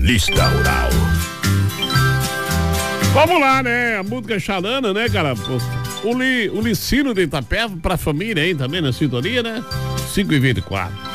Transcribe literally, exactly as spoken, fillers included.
Lista Rural. Vamos lá, né? A música Xalana, né, cara? O, Li, o Licino de Itapeva pra família aí também na sintonia, né? cinco e vinte e quatro.